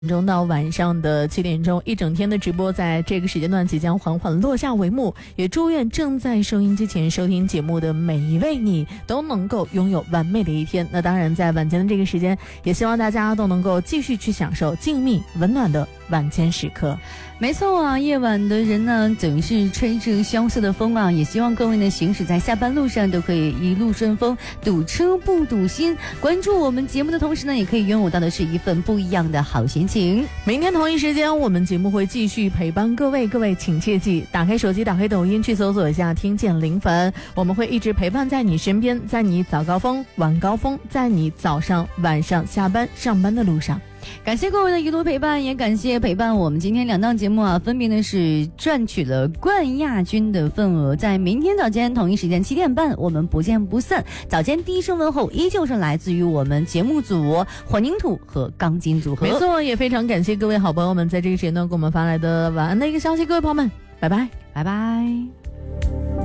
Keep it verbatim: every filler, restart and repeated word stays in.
钟到晚上的七点钟，一整天的直播在这个时间段即将缓缓落下帷幕。也祝愿正在收音机前收听节目的每一位你都能够拥有完美的一天。那当然，在晚间的这个时间，也希望大家都能够继续去享受静谧温暖的晚间时刻。 没错啊，夜晚的人呢总是吹着萧瑟的风啊，也希望各位呢行驶在下班路上都可以一路顺风，堵车不堵心。关注我们节目的同时呢，也可以拥有到的是一份不一样的好心情。 明天同一时间，我们节目会继续陪伴各位，各位请切记打开手机，打开抖音，去搜索一下听见零凡，我们会一直陪伴在你身边，在你早高峰晚高峰，在你早上晚上下班上班的路上。 感谢各位的一路陪伴，也感谢陪伴我们今天两档节目啊，分别呢是赚取了冠亚军的份额。在明天早间同一时间七点半，我们不见不散。早间第一声问候依旧是来自于我们节目组混凝土和钢筋组合。 没错，也非常感谢各位好朋友们在这个时间段给我们发来的晚安的一个消息。各位朋友们，拜拜， 拜拜。